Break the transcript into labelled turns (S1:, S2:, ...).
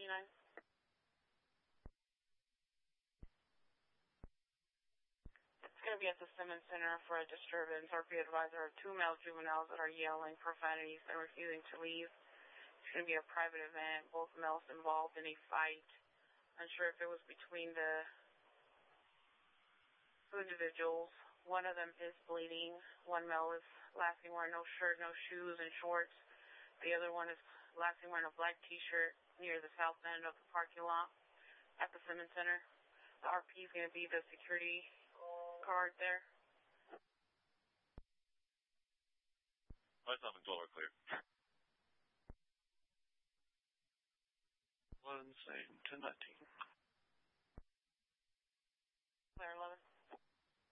S1: 39. It's going to be at the Simmons Center for a disturbance. RP advisor of 2 male juveniles that are yelling profanities and refusing to leave. It's going to be a private event. Both males involved in a fight. Unsure if it was between the two individuals. One of them is bleeding. One male is last seen wearing no shirt, no shoes, and shorts. The other one is last seen wearing a black T-shirt near the south end of the parking lot at the Simmons Center. The RP is going to be the security guard there.
S2: Lights off and 12 are clear.
S3: 1, same, 1019.